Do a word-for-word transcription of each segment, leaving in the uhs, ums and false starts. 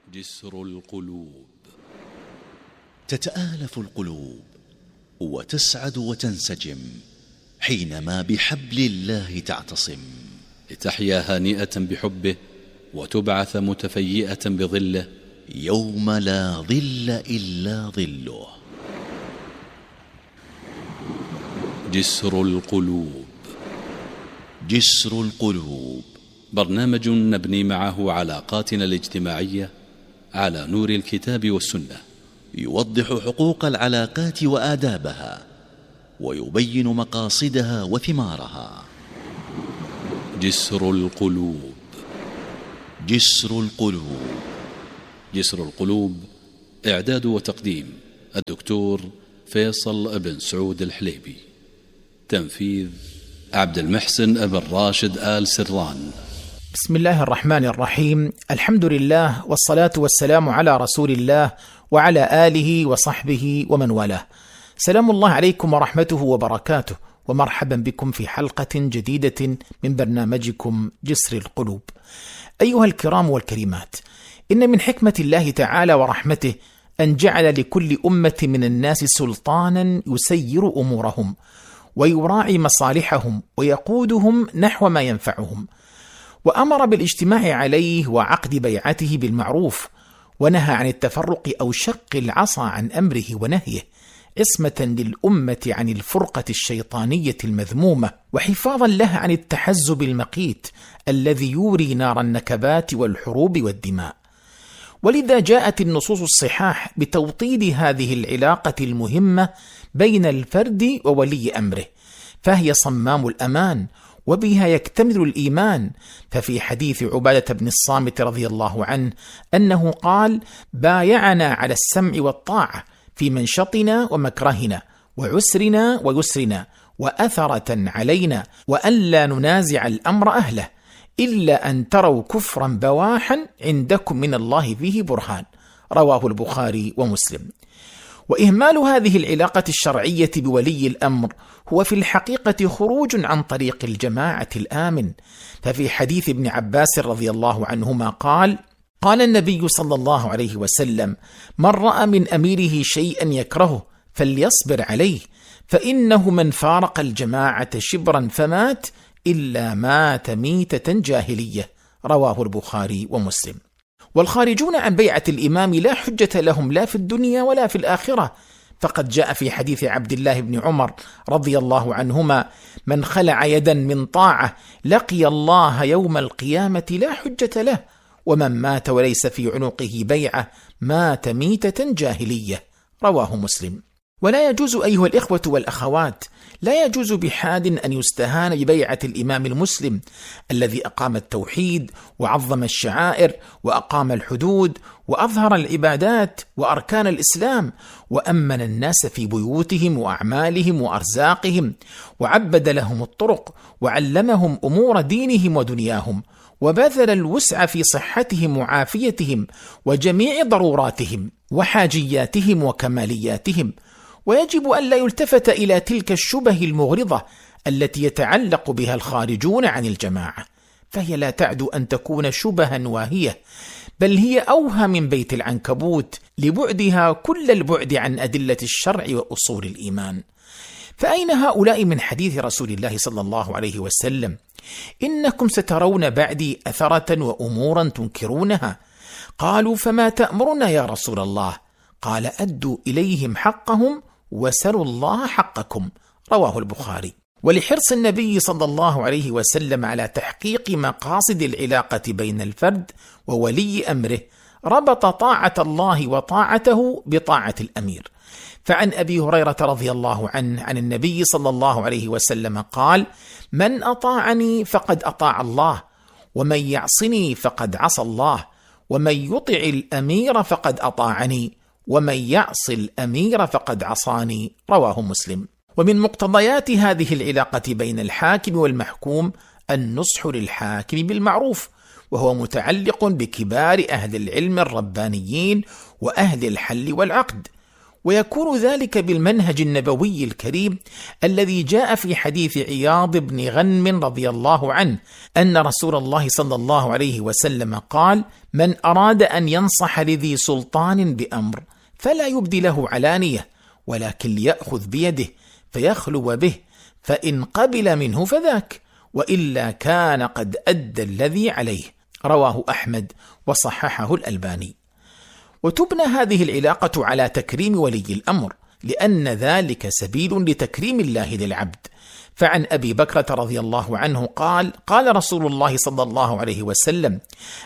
جسر القلوب. تتآلف القلوب وتسعد وتنسجم حينما بحبل الله تعتصم، لتحيا هانئة بحبه وتبعث متفيئة بظله يوم لا ظل إلا ظله. جسر القلوب. جسر القلوب برنامج نبني معه علاقاتنا الاجتماعية على نور الكتاب والسنة، يوضح حقوق العلاقات وآدابها ويبين مقاصدها وثمارها. جسر القلوب. جسر القلوب. جسر القلوب، إعداد وتقديم الدكتور فيصل بن سعود الحليبي، تنفيذ عبد المحسن بن راشد آل سران. بسم الله الرحمن الرحيم، الحمد لله والصلاة والسلام على رسول الله وعلى آله وصحبه ومن والاه. سلام الله عليكم ورحمته وبركاته، ومرحبا بكم في حلقة جديدة من برنامجكم جسر القلوب. أيها الكرام والكريمات، إن من حكمة الله تعالى ورحمته أن جعل لكل أمة من الناس سلطانا يسير أمورهم ويراعي مصالحهم ويقودهم نحو ما ينفعهم، وأمر بالاجتماع عليه وعقد بيعته بالمعروف، ونهى عن التفرق أو شق العصا عن أمره ونهيه، عصمة للأمة عن الفرقة الشيطانية المذمومة، وحفاظا لها عن التحزب المقيت الذي يوري نار النكبات والحروب والدماء. ولذا جاءت النصوص الصحاح بتوطيد هذه العلاقة المهمة بين الفرد وولي أمره، فهي صمام الأمان، وبها يكتمل الإيمان. ففي حديث عبادة بن الصامت رضي الله عنه أنه قال: بايعنا على السمع والطاعة في منشطنا ومكرهنا وعسرنا ويسرنا وأثرة علينا، وألا ننازع الأمر أهله إلا أن تروا كفرا بواحا عندكم من الله فيه برهان. رواه البخاري ومسلم. وإهمال هذه العلاقة الشرعية بولي الأمر هو في الحقيقة خروج عن طريق الجماعة الآمن. ففي حديث ابن عباس رضي الله عنهما قال: قال النبي صلى الله عليه وسلم: من رأى من أميره شيئا يكرهه فليصبر عليه، فإنه من فارق الجماعة شبرا فمات إلا مات ميتة جاهلية. رواه البخاري ومسلم. والخارجون عن بيعة الإمام لا حجة لهم لا في الدنيا ولا في الآخرة، فقد جاء في حديث عبد الله بن عمر رضي الله عنهما: من خلع يدا من طاعة لقي الله يوم القيامة لا حجة له، ومن مات وليس في عنقه بيعة مات ميتة جاهلية. رواه مسلم. ولا يجوز أيها الإخوة والأخوات، لا يجوز بحال أن يستهان ببيعة الإمام المسلم الذي أقام التوحيد وعظم الشعائر وأقام الحدود وأظهر العبادات وأركان الإسلام، وأمن الناس في بيوتهم وأعمالهم وأرزاقهم، وعبد لهم الطرق، وعلمهم أمور دينهم ودنياهم، وبذل الوسع في صحتهم وعافيتهم وجميع ضروراتهم وحاجياتهم وكمالياتهم. ويجب أن لا يلتفت إلى تلك الشبه المغرضة التي يتعلق بها الخارجون عن الجماعة، فهي لا تعد أن تكون شبها واهية، بل هي أوهى من بيت العنكبوت لبعدها كل البعد عن أدلة الشرع وأصول الإيمان. فأين هؤلاء من حديث رسول الله صلى الله عليه وسلم: إنكم سترون بعدي أثرة وأمورا تنكرونها؟ قالوا: فما تأمرنا يا رسول الله؟ قال: أدوا إليهم حقهم وسلوا الله حقكم. رواه البخاري. ولحرص النبي صلى الله عليه وسلم على تحقيق مقاصد العلاقة بين الفرد وولي أمره، ربط طاعة الله وطاعته بطاعة الأمير. فعن أبي هريرة رضي الله عنه عن النبي صلى الله عليه وسلم قال: من أطاعني فقد أطاع الله، ومن يعصني فقد عصى الله، ومن يطع الأمير فقد أطاعني، ومن يعص الأمير فقد عصاني. رواه مسلم. ومن مقتضيات هذه العلاقة بين الحاكم والمحكوم النصح للحاكم بالمعروف، وهو متعلق بكبار أهل العلم الربانيين وأهل الحل والعقد. ويكون ذلك بالمنهج النبوي الكريم الذي جاء في حديث عياض بن غنم رضي الله عنه أن رسول الله صلى الله عليه وسلم قال: من أراد أن ينصح لذي سلطان بأمر فلا يبدي له علانية، ولكن ليأخذ بيده فيخلو به، فإن قبل منه فذاك، وإلا كان قد أدى الذي عليه. رواه أحمد وصححه الألباني. وتبنى هذه العلاقة على تكريم ولي الأمر، لأن ذلك سبيل لتكريم الله للعبد. فعن أبي بكرة رضي الله عنه قال: قال رسول الله صلى الله عليه وسلم: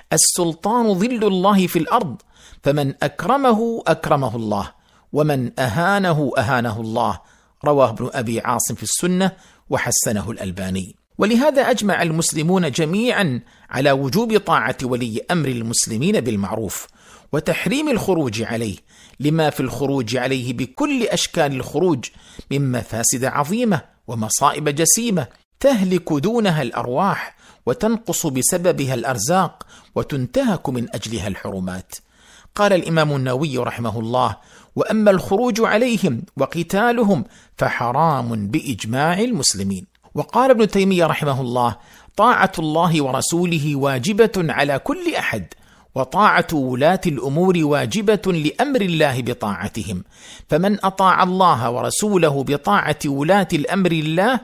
السلطان ظل الله في الأرض، فمن أكرمه أكرمه الله، ومن أهانه أهانه الله. رواه ابن أبي عاصم في السنة وحسنه الألباني. ولهذا أجمع المسلمون جميعا على وجوب طاعة ولي أمر المسلمين بالمعروف، وتحريم الخروج عليه، لما في الخروج عليه بكل أشكال الخروج من مفاسد عظيمة ومصائب جسيمة تهلك دونها الأرواح، وتنقص بسببها الأرزاق، وتنتهك من أجلها الحرمات. قال الإمام النووي رحمه الله: وأما الخروج عليهم وقتالهم فحرام بإجماع المسلمين. وقال ابن تيمية رحمه الله: طاعة الله ورسوله واجبة على كل أحد، وطاعة ولاة الأمور واجبة لأمر الله بطاعتهم، فمن أطاع الله ورسوله بطاعة ولاة الأمر الله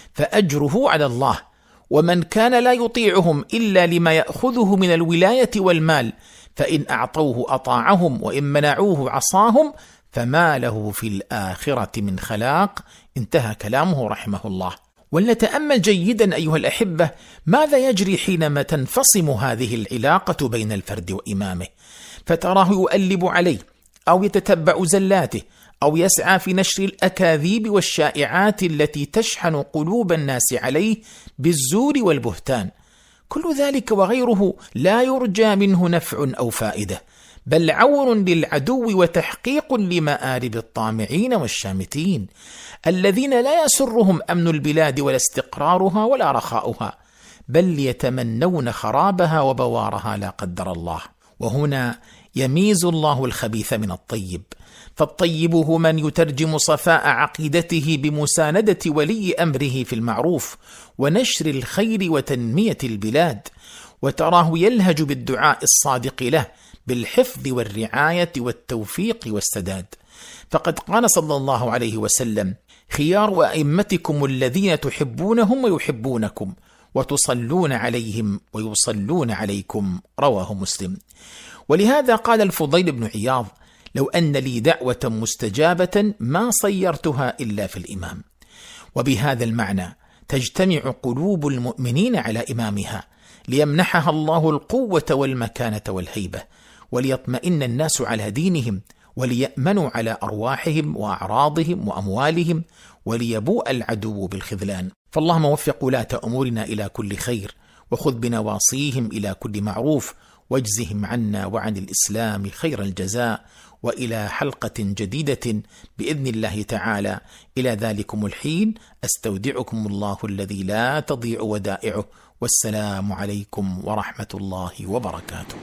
فأجره على الله، ومن كان لا يطيعهم إلا لما يأخذه من الولاية والمال فإن أعطوه أطاعهم، وإن منعوه عصاهم، فما له في الآخرة من خلاق. انتهى كلامه رحمه الله. ولنتأمل جيدا أيها الأحبة ماذا يجري حينما تنفصم هذه العلاقة بين الفرد وإمامه، فتراه يؤلب عليه أو يتتبع زلاته أو يسعى في نشر الأكاذيب والشائعات التي تشحن قلوب الناس عليه بالزور والبهتان. كل ذلك وغيره لا يرجى منه نفع أو فائدة، بل عون للعدو وتحقيق لمآرب الطامعين والشامتين الذين لا يسرهم أمن البلاد ولا استقرارها ولا رخاؤها، بل يتمنون خرابها وبوارها لا قدر الله. وهنا يميز الله الخبيث من الطيب، فالطيب هو من يترجم صفاء عقيدته بمساندة ولي أمره في المعروف ونشر الخير وتنمية البلاد، وتراه يلهج بالدعاء الصادق له بالحفظ والرعاية والتوفيق والسداد. فقد قال صلى الله عليه وسلم: خيار أئمتكم الذين تحبونهم ويحبونكم، وتصلون عليهم ويصلون عليكم. رواه مسلم. ولهذا قال الفضيل بن عياض: لو أن لي دعوة مستجابة ما صيرتها إلا في الإمام. وبهذا المعنى تجتمع قلوب المؤمنين على إمامها، ليمنحها الله القوة والمكانة والهيبة، وليطمئن الناس على دينهم، وليأمنوا على أرواحهم وأعراضهم وأموالهم، وليبوء العدو بالخذلان. فاللهم وفق ولاة أمورنا إلى كل خير، وخذ بنواصيهم إلى كل معروف، واجزهم عنا وعن الإسلام خير الجزاء. وإلى حلقة جديدة بإذن الله تعالى. إلى ذلكم الحين أستودعكم الله الذي لا تضيع ودائعه، والسلام عليكم ورحمة الله وبركاته.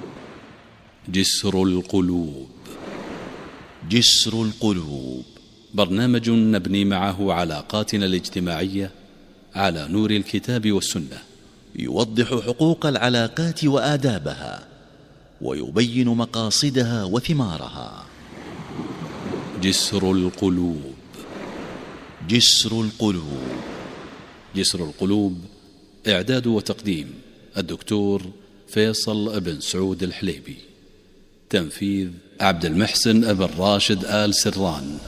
جسر القلوب. جسر القلوب، برنامج نبني معه علاقاتنا الاجتماعية على نور الكتاب والسنة، يوضح حقوق العلاقات وآدابها، ويبين مقاصدها وثمارها. جسر القلوب. جسر القلوب. جسر القلوب، إعداد وتقديم الدكتور فيصل بن سعود الحليبي، تنفيذ عبد المحسن بن راشد آل سران.